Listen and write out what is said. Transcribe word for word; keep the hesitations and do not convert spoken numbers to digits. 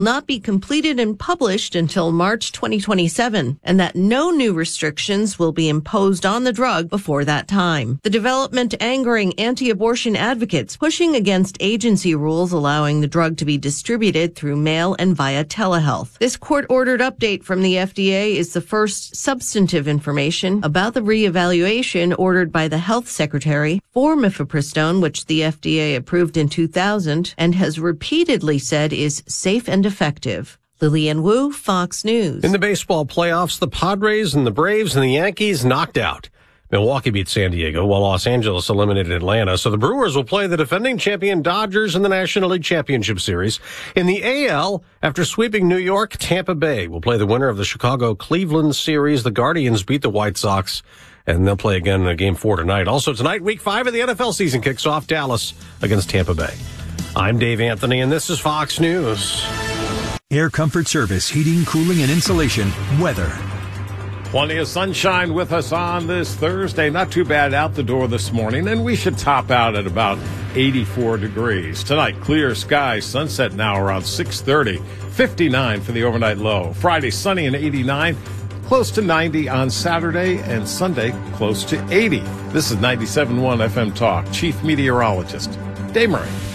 not be completed and published until March twenty twenty-seven, and that no new restrictions will be imposed on the drug before that time. The development angering anti-abortion advocates, pushing against agency rules allowing the drug to be distributed through mail and via telehealth. This court-ordered update from the F D A is the first substantive information about the reevaluation ordered by the health secretary for mifepristone, which the F D A approved in two thousand and has repeatedly said is safe and effective. Lillian Wu, Fox News. In the baseball playoffs, the Padres and the Braves and the Yankees knocked out. Milwaukee beat San Diego, while Los Angeles eliminated Atlanta. So the Brewers will play the defending champion Dodgers in the National League Championship Series. In the A L, after sweeping New York, Tampa Bay will play the winner of the Chicago-Cleveland series. The Guardians beat the White Sox, and they'll play again in game four tonight. Also tonight, week five of the N F L season kicks off. Dallas against Tampa Bay. I'm Dave Anthony, and this is Fox News. Air Comfort Service, heating, cooling, and insulation, weather. Plenty of sunshine with us on this Thursday. Not too bad out the door this morning, and we should top out at about eighty-four degrees. Tonight, clear skies, sunset now around six thirty, fifty-nine for the overnight low. Friday, sunny and eighty-nine, close to ninety on Saturday, and Sunday, close to eighty. This is ninety-seven point one F M Talk. Chief Meteorologist Dave Murray.